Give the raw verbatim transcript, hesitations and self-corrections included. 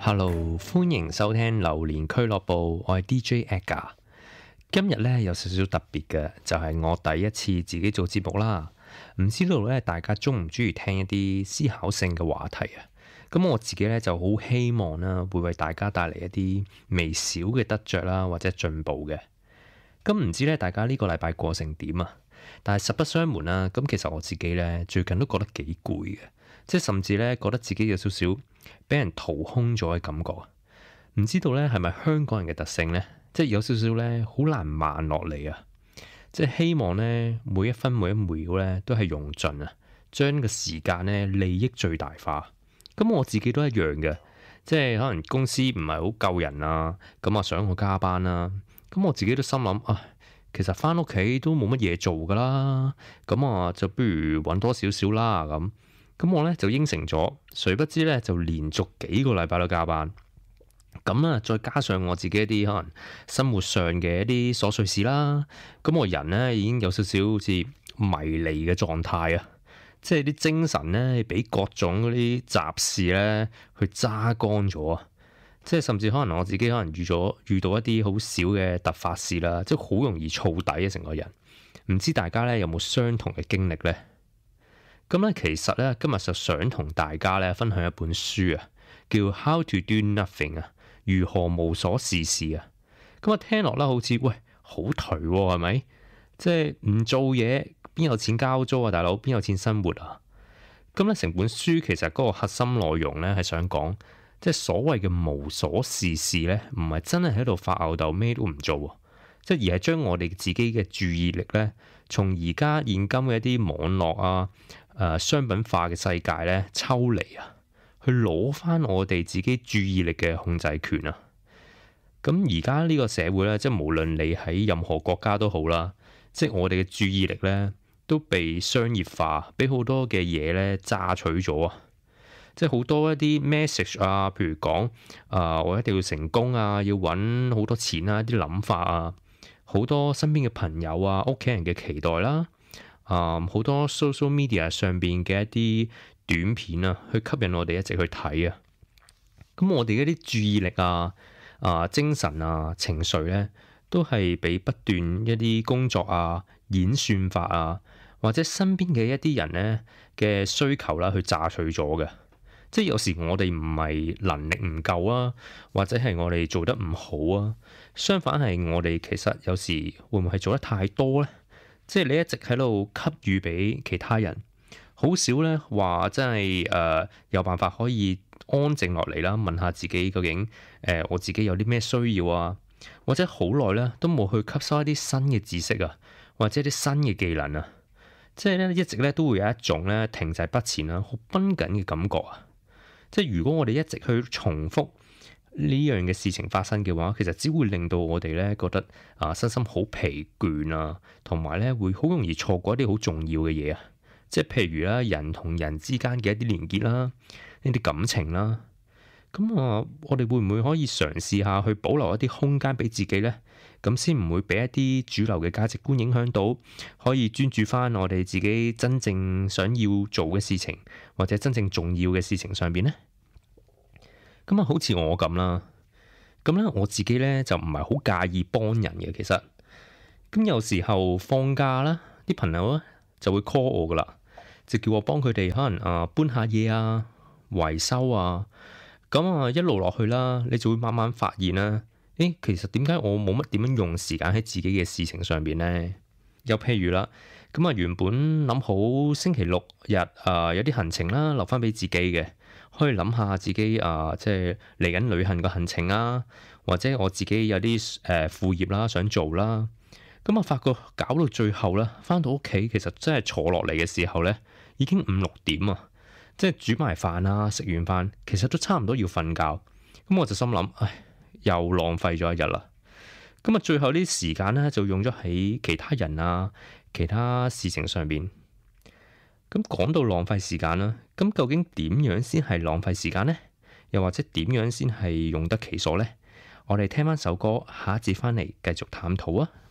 Hello，歡迎收聽榴蓮俱樂部，我係 D J Edgar。今日咧有少少特別嘅，就係、是、我第一次自己做節目啦。唔知道咧大家中唔中意聽一啲思考性嘅話題啊？咁我自己咧就好希望啦，會為大家帶嚟一啲微小嘅得着啦，或者進步嘅。咁唔知咧大家呢個禮拜過成點啊？但係實不相瞞啦，咁其實我自己咧最近都覺得幾攰嘅，即係甚至咧覺得自己有少少俾人掏空咗嘅感覺。唔知道咧係咪香港人嘅特性咧？即係有少少咧好難慢落嚟啊！即係希望咧每一分每一秒咧都係用盡啊，將個時間咧利益最大化。咁我自己都一樣嘅，即係可能公司唔係好夠人啊，咁啊想我加班啦。咁我自己都心諗啊，其實翻屋企都冇乜嘢做噶啦，咁啊就不如揾多少少啦咁。咁我咧就應承咗，誰不知咧就連續幾個禮拜都加班。咁啊，再加上我自己一啲可能生活上嘅一啲瑣碎事啦，咁我人咧已經有少少好似迷離嘅狀態啊，即係啲精神咧俾各種嗰啲雜事咧去揸乾咗啊！即係甚至可能我自己可能遇咗遇到一啲好少嘅突發事啦，即係好容易燥底啊成個人。唔知大家咧有冇相同嘅經歷咧？咁咧其實咧今日就想同大家咧分享一本書啊，叫《How to Do Nothing》啊，如何無所事事啊。咁啊聽落啦好似喂好頹喎，係咪？即係唔做嘢邊有錢交租啊，大佬邊有錢生活啊？咁咧成本書其實嗰個核心內容咧係想講，即係所謂嘅無所事事咧，唔係真係喺度發吽哣咩都唔做，即係而係將我哋自己嘅注意力咧，從而家現今嘅一啲網絡啊、誒、呃、商品化嘅世界咧抽離啊，去攞翻我哋自己注意力嘅控制權啊！咁而家呢個社會咧，即係無論你喺任何國家都好啦，即係我哋嘅注意力咧都被商業化，俾好多嘅嘢咧榨取咗啊！即係好多一啲 message 啊，譬如講啊、呃，我一定要成功啊，要揾好多錢啊，啲諗法啊，好多身邊嘅朋友啊、屋企人嘅期待啦，啊、呃，好多 social media 上邊嘅一啲短片啊，去吸引我哋一直去睇啊。咁我哋嗰啲注意力啊、啊、呃、精神啊、情緒咧，都係被不斷一啲工作啊、演算法啊，或者身邊嘅一啲人咧嘅需求啦，去榨取咗嘅。即係有時我哋唔係能力唔夠啊，或者係我哋做得唔好啊，相反係我哋其實有時會唔會係做得太多咧？即係你一直喺度給予俾其他人，好少咧話真係誒、呃、有辦法可以安靜落嚟啦，問下自己究竟誒、呃、我自己有啲咩需要啊，或者好耐咧都冇去吸收一啲新嘅知識啊，或者啲新嘅技能啊，即係咧一直咧都會有一種咧停滯不前啊、好繃緊嘅感覺啊。即係如果我哋一直去重複呢樣嘅事情發生嘅話，其實只會令到我哋咧覺得啊身心好疲倦啊，同埋咧會好容易錯過一啲好重要嘅嘢啊。即係譬如啦，人同人之間嘅一啲連結啦，呢啲感情啦，咁啊，我哋會唔會可以嘗試下去保留一啲空間俾自己咧？咁先唔會俾一啲主流嘅價值觀影響到，可以專注翻我哋自己真正想要做嘅事情，或者真正重要嘅事情上邊咧。咁啊，好似我咁啦，咁咧我自己咧就唔係好介意幫人嘅，其實。咁有時候放假啦，啲朋友咧就會 call 我噶啦，就叫我幫佢哋可能啊搬下嘢啊、維修啊，咁啊一路落去啦，你就會慢慢發現啦。誒，其實點解我冇乜點樣用時間喺自己嘅事情上邊呢？又譬如啦，咁啊原本諗好星期六日啊、呃、有啲行程啦，留翻俾自己嘅，可以諗下自己啊、呃、即係嚟緊旅行嘅行程啊，或者我自己有啲誒、呃、副業啦想做啦。咁啊發覺搞到最後啦，翻到屋企其實真係坐落嚟嘅時候咧，已經五六點啊，即係煮埋飯啊，食完飯其實都差唔多要瞓覺。咁我就心諗，唉。又浪費咗一日啦，咁啊最後呢啲時間咧就用咗喺其他人啊、其他事情上邊。咁講到浪費時間啦，咁究竟點樣先係浪費時間呢？又或者點樣先係用得其所呢？我哋聽翻首歌，下一節翻嚟繼續探討啊！